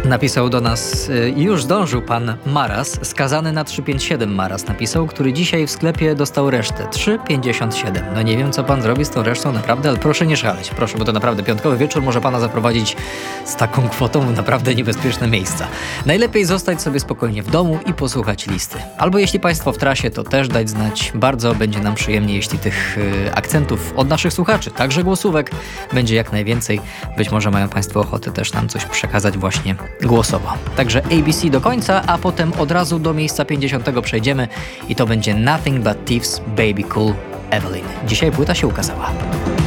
Napisał do nas, już zdążył pan Maras, skazany na 3,57 Maras napisał, który dzisiaj w sklepie dostał resztę 3,57. No nie wiem, co pan zrobi z tą resztą, naprawdę, ale proszę nie szaleć. Proszę, bo to naprawdę piątkowy wieczór może pana zaprowadzić z taką kwotą w naprawdę niebezpieczne miejsca. Najlepiej zostać sobie spokojnie w domu i posłuchać listy. Albo jeśli państwo w trasie, to też dać znać. Bardzo będzie nam przyjemnie, jeśli tych akcentów od naszych słuchaczy, także głosówek, będzie jak najwięcej. Być może mają państwo ochotę też nam coś przekazać właśnie głosowo. Także ABC do końca, a potem od razu do miejsca 50 przejdziemy i to będzie Nothing But Thieves, Baby Cool, Evelyn. Dzisiaj płyta się ukazała.